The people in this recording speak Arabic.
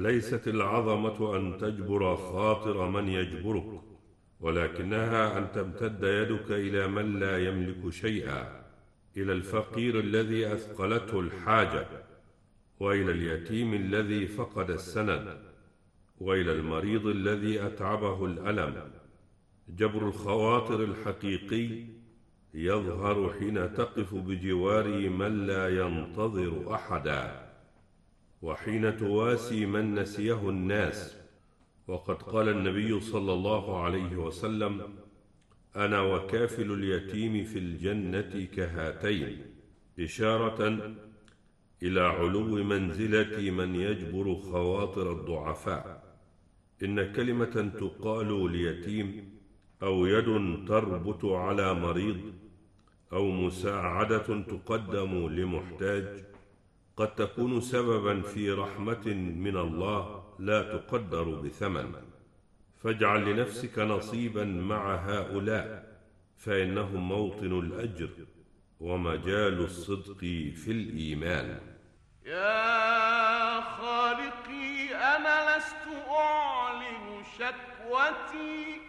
ليست العظمة أن تجبر خاطر من يجبرك، ولكنها أن تمتد يدك إلى من لا يملك شيئا، إلى الفقير الذي أثقلته الحاجة، وإلى اليتيم الذي فقد السند، وإلى المريض الذي أتعبه الألم. جبر الخواطر الحقيقي يظهر حين تقف بجوار من لا ينتظر أحدا، وحين تواسي من نسيه الناس. وقد قال النبي صلى الله عليه وسلم: أنا وكافل اليتيم في الجنة كهاتين، إشارة إلى علو منزلة من يجبر خواطر الضعفاء. إن كلمة تقال ليتيم، أو يد تربط على مريض، أو مساعدة تقدم لمحتاج، قد تكون سببا في رحمة من الله لا تقدر بثمن. فاجعل لنفسك نصيبا مع هؤلاء، فإنهم موطن الأجر ومجال الصدق في الإيمان. يا خالقي أنا لست أعلن شكوتي